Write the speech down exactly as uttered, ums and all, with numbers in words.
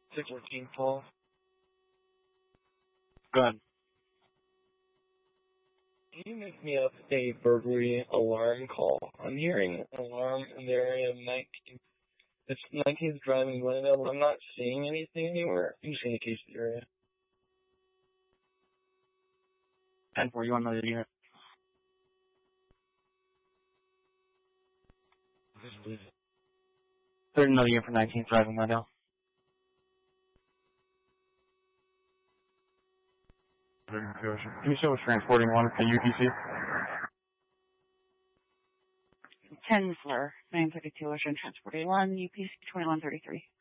six fourteen, Paul. Go ahead. Can you make me up a burglary alarm call? I'm hearing an alarm in the area of nineteenth. It's nineteenth Drive in Glendale, but I'm not seeing anything anywhere. I'm just in the case of the area. ten four, you want another unit? Yes, please. There's another unit for nineteenth Drive in Glendale. Can you show us transporting one to U P C? ten, sir. nine thirty-two Ocean Transporting one, U P C twenty-one thirty-three.